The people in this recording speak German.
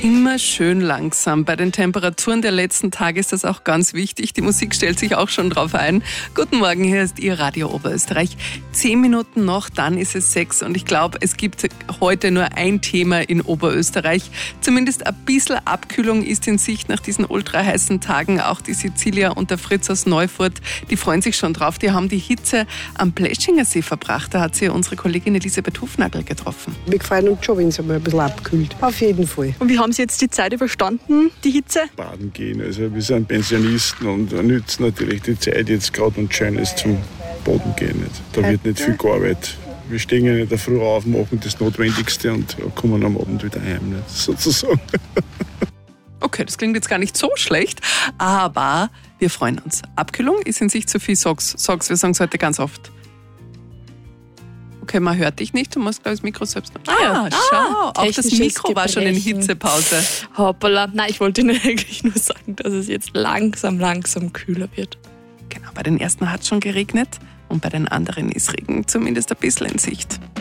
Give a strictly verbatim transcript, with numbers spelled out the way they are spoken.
Immer schön langsam. Bei den Temperaturen der letzten Tage ist das auch ganz wichtig. Die Musik stellt sich auch schon drauf ein. Guten Morgen, hier ist Ihr Radio Oberösterreich. Zehn Minuten noch, dann ist es sechs. Und ich glaube, es gibt heute nur ein Thema in Oberösterreich. Zumindest ein bisschen Abkühlung ist in Sicht nach diesen ultra heißen Tagen. Auch die Cecilia und der Fritz aus Neufurt, die freuen sich schon drauf. Die haben die Hitze am Pläschinger See verbracht. Da hat sie unsere Kollegin Elisabeth Hufnagel getroffen. Wir gefallen uns schon, wenn es einmal ein bisschen abkühlt. Auf jeden Fall. Und wie haben Sie jetzt die Zeit überstanden, die Hitze? Baden gehen. Also wir sind Pensionisten und nützen natürlich die Zeit jetzt gerade und schön ist zum Baden gehen. Da wird nicht viel gearbeitet. Wir stehen in der Früh auf, machen das Notwendigste und kommen am Abend wieder heim, sozusagen. Okay, das klingt jetzt gar nicht so schlecht, aber wir freuen uns. Abkühlung ist in sich zu viel, sag's, sag's, wir sagen es heute ganz oft. Okay, man hört dich nicht, du musst gleich das Mikro selbst noch. Ah, ah schau, ah, auch das Mikro war schon in Hitzepause. Hoppala, nein, ich wollte Ihnen eigentlich nur sagen, dass es jetzt langsam, langsam kühler wird. Genau, bei den ersten hat es schon geregnet und bei den anderen ist Regen zumindest ein bisschen in Sicht.